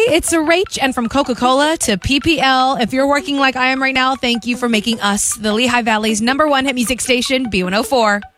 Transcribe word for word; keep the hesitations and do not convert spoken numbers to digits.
it's a Rach, and from Coca-Cola to P P L. If you're working like I am right now, thank you for making us the Lehigh Valley's number one hit music station, B one oh four.